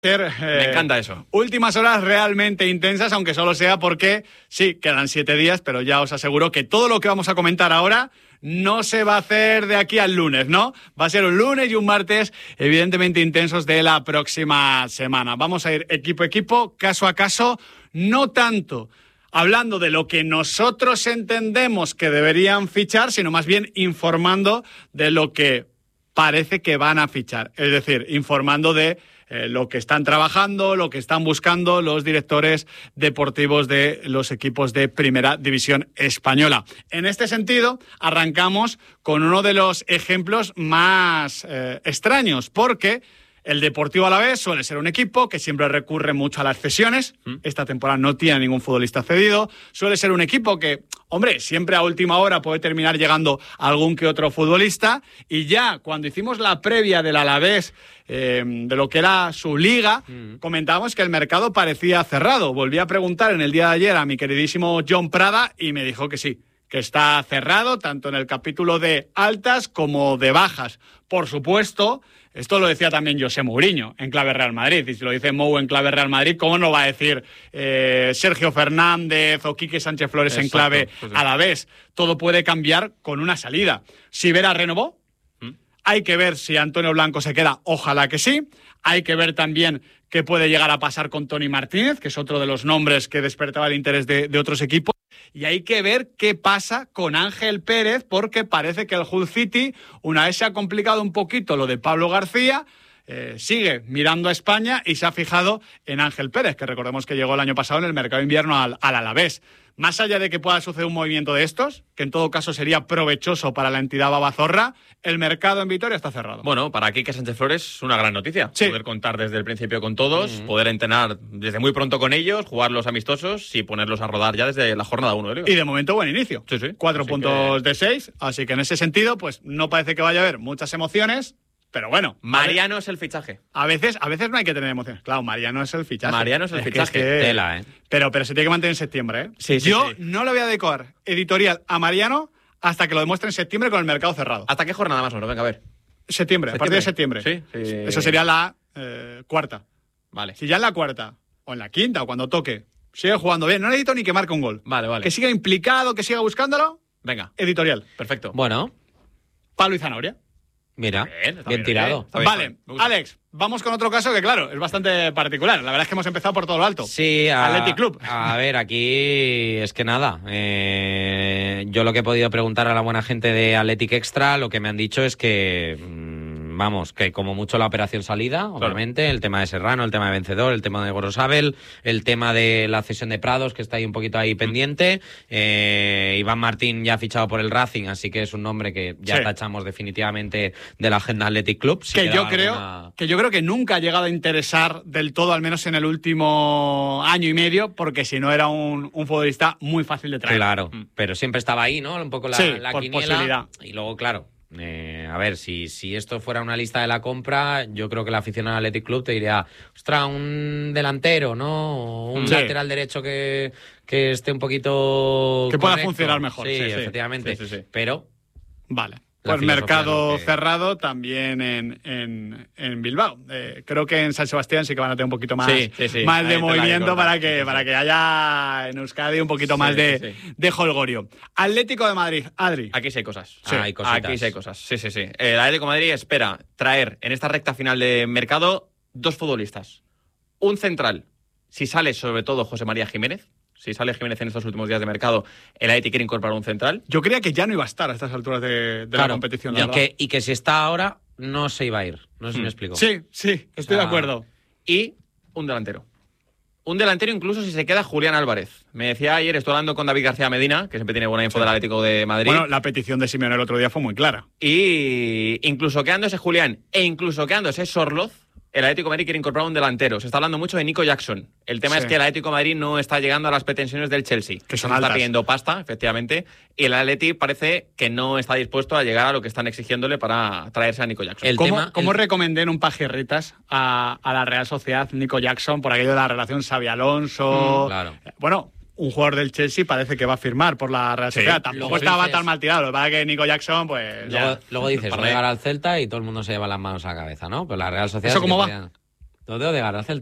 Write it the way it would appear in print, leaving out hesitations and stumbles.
Me encanta eso. Últimas horas realmente intensas, aunque solo sea porque, sí, quedan 7 días, pero ya os aseguro que todo lo que vamos a comentar ahora no se va a hacer de aquí al lunes, ¿no? Va a ser un lunes y un martes evidentemente intensos de la próxima semana. Vamos a ir equipo a equipo, caso a caso, no tanto hablando de lo que nosotros entendemos que deberían fichar, sino más bien informando de lo que parece que van a fichar. Es decir, informando de lo que están trabajando, lo que están buscando los directores deportivos de los equipos de Primera División Española. En este sentido, arrancamos con uno de los ejemplos más extraños, porque el Deportivo Alavés suele ser un equipo que siempre recurre mucho a las cesiones. Esta temporada no tiene ningún futbolista cedido. Suele ser un equipo que, hombre, siempre a última hora puede terminar llegando algún que otro futbolista. Y ya cuando hicimos la previa del Alavés, de lo que era su liga, comentábamos que el mercado parecía cerrado. Volví a preguntar en el día de ayer a mi queridísimo John Prada y me dijo que sí, que está cerrado tanto en el capítulo de altas como de bajas. Por supuesto, esto lo decía también José Mourinho en clave Real Madrid, y si lo dice Mou en clave Real Madrid, ¿cómo no va a decir Sergio Fernández o Quique Sánchez Flores en clave Alavés? Todo puede cambiar con una salida. Si Vera renovó, hay que ver si Antonio Blanco se queda, ojalá que sí. Hay que ver también qué puede llegar a pasar con Toni Martínez, que es otro de los nombres que despertaba el interés de otros equipos. Y hay que ver qué pasa con Ángel Pérez, porque parece que el Hull City, una vez se ha complicado un poquito lo de Pablo García, sigue mirando a España y se ha fijado en Ángel Pérez, que recordemos que llegó el año pasado en el mercado de invierno al Alavés. Más allá de que pueda suceder un movimiento de estos, que en todo caso sería provechoso para la entidad babazorra, el mercado en Vitoria está cerrado. Bueno, para Quique Sánchez Flores es una gran noticia. Sí. Poder contar desde el principio con todos, poder entrenar desde muy pronto con ellos, jugar los amistosos y ponerlos a rodar ya desde la jornada 1 de Liga. Y de momento buen inicio. Sí, sí. 4 puntos de 6, así que en ese sentido pues no parece que vaya a haber muchas emociones. Pero bueno, Mariano es el fichaje. A veces no hay que tener emociones. Claro, Mariano es el fichaje. Mariano es el fichaje. Tela, Pero se tiene que mantener en septiembre, ¿eh? Sí, Yo no le voy a adecuar editorial a Mariano hasta que lo demuestre en septiembre con el mercado cerrado. ¿Hasta qué jornada más o menos? Venga, a ver. Septiembre, a partir de septiembre. Sí. Eso sería la cuarta. Vale. Si ya en la cuarta, o en la quinta, o cuando toque, sigue jugando bien, no necesito ni que marque un gol. Vale. Que siga implicado, que siga buscándolo. Venga. Editorial. Perfecto. Bueno. Palo y zanahoria. Mira, bien tirado. Vale, Alex, vamos con otro caso que, claro, es bastante particular. La verdad es que hemos empezado por todo lo alto. Sí, Athletic Club. A ver, aquí es que nada. Yo lo que he podido preguntar a la buena gente de Athletic Extra, lo que me han dicho es que, vamos, que como mucho la operación salida, obviamente, el tema de Serrano, el tema de Vencedor, el tema de Gorosabel, el tema de la cesión de Prados, que está ahí un poquito ahí pendiente. Iván Martín ya ha fichado por el Racing, así que es un nombre que ya tachamos definitivamente de la agenda Athletic Club. Que yo creo que nunca ha llegado a interesar del todo, al menos en el último año y medio, porque si no era un futbolista muy fácil de traer. Claro, pero siempre estaba ahí, ¿no? Un poco la por quiniela. Posibilidad. Y luego, claro, a ver, si esto fuera una lista de la compra, yo creo que la afición al Athletic Club te diría, ostras, un delantero, ¿no? O un lateral derecho que esté un poquito que pueda funcionar mejor. Sí, efectivamente. Sí. Pero... Vale. Pues mercado cerrado también en Bilbao. Creo que en San Sebastián sí que van a tener un poquito más de movimiento para que haya en Euskadi un poquito más de jolgorio. Atlético de Madrid, Adri. Aquí sí hay cosas. Hay cositas. Aquí sí hay cosas. Sí. El Atlético de Madrid espera traer en esta recta final de mercado 2 futbolistas. Un central, si sale sobre todo José María Jiménez. Si sale Jiménez en estos últimos días de mercado, el Athletic quiere incorporar un central. Yo creía que ya no iba a estar a estas alturas de la competición. Y que si está ahora, no se iba a ir. No sé si me explico. Sí, estoy de acuerdo. Y un delantero. Un delantero incluso si se queda Julián Álvarez. Me decía ayer, estoy hablando con David García Medina, que siempre tiene buena info del Atlético de Madrid. Bueno, la petición de Simeone el otro día fue muy clara. Y incluso quedándose Julián e incluso quedándose Sorloz, el Atlético de Madrid quiere incorporar un delantero. Se está hablando mucho de Nico Jackson. El tema es que el Atlético de Madrid no está llegando a las pretensiones del Chelsea. Que son altas. Está pidiendo pasta, efectivamente. Y el Atlético parece que no está dispuesto a llegar a lo que están exigiéndole para traerse a Nico Jackson. ¿Cómo recomendé en un Pajerritas a la Real Sociedad Nico Jackson por aquello de la relación Xavi-Alonso? Claro. Bueno, un jugador del Chelsea parece que va a firmar por la Real Sociedad. Tampoco estaba tan mal tirado. Lo que pasa es que Nico Jackson, pues... Luego dices, va a llegar al Celta y todo el mundo se lleva las manos a la cabeza, ¿no? Pero la Real Sociedad... ¿Eso cómo va? Lo de Odegaard hace el